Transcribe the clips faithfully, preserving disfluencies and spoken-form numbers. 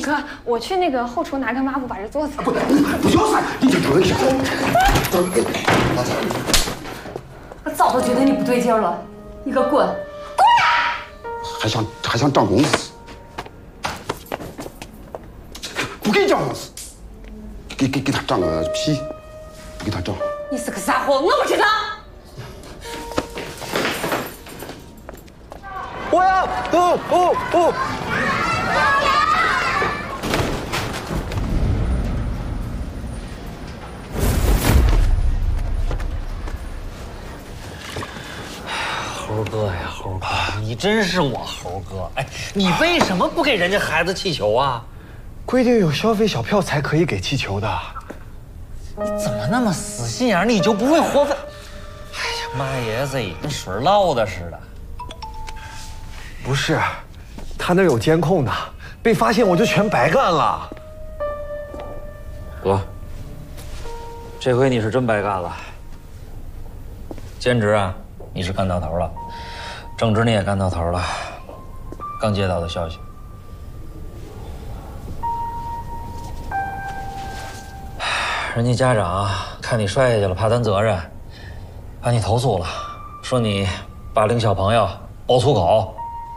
哥，我去那个后厨拿个抹布把这桌子。 不，不要啥，你就不能想。 我早都觉得你不对劲了，你给我滚！滚！ 还想还想涨工资？不给涨工资，给给给他涨个屁！不给他涨。 你是个啥货？我不知道。 我要哦哦哦！ 猴哥呀，猴哥，你真是我猴哥！哎，你为什么不给人家孩子气球啊？ 规定有消费小票才可以给气球的。 你怎么那么死心眼？你就不会活分？哎呀妈耶，这跟水唠的似的。 不是，他那有监控的，被发现我就全白干了。 哥，这回你是真白干了。兼职啊，你是干到头了；正职你也干到头了。刚接到的消息，人家家长看你摔下去了，怕担责任，把你投诉了，说你霸凌小朋友、爆粗口。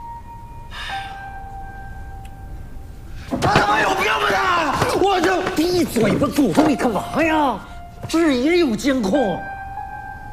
他他妈有病吧他！我这闭嘴吧，祖宗，你干嘛呀？这儿也有监控。